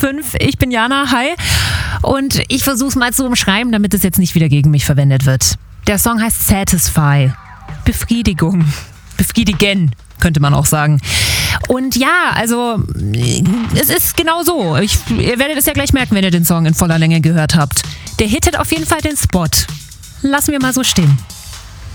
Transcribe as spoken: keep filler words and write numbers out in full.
fünf. Ich bin Jana, hi. Und ich versuche es mal zu umschreiben, damit es jetzt nicht wieder gegen mich verwendet wird. Der Song heißt Satisfy. Befriedigung. Befriedigen, könnte man auch sagen. Und ja, also es ist genau so. Ich, ihr werdet es ja gleich merken, wenn ihr den Song in voller Länge gehört habt. Der hittet auf jeden Fall den Spot. Lassen wir mal so stehen.